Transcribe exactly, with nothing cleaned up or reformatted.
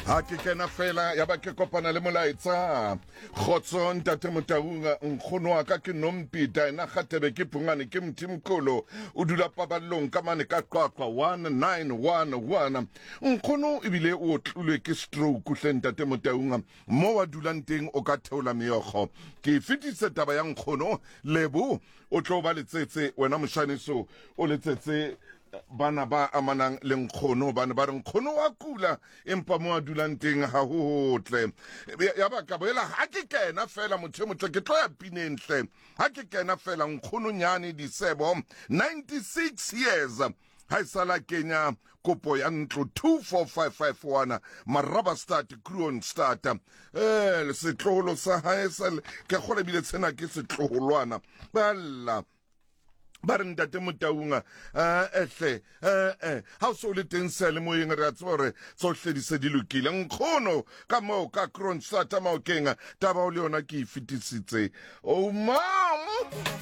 ha ke kena fela ya ba ke kopana le molaetsa Khotso Ntate Motaunga nkgono wa ka ke Nompita ena Kgatebe ke Pungane ke Mthimkholo o dula Paballong ka mane ka Qwaqwa one nine one one nkgono ebile o tlulwe ke stroke hle Ntate Motaunga mo wa dulang teng o ka theola meokgo ke fitise taba ya nkgono lebo o tlo ba letsetse wena moshaniso o letsetse bana ba amanang le nkgono bana ba re nkgono wa kula empa mo a dulang teng ha ho hotle ya ba ka boela ha ke kena fela motho motle ke tlo ya pinenhle ha ke kena fela nkgono nyane disebo ninety-six years ha isala Kenya kopo ya ntlo two four five five one maraba start crew on start eh setlolo sa ha isala ke khole bile tsena ke setloholwana balla ba re Ntate Motaunga ehle eh ha o so le teng sele mo yeng re a tsore tsohle di se di lokile nkgono ka mo ka Kronstadt ma o kenga taba o le yona ke e fitisitse oh mom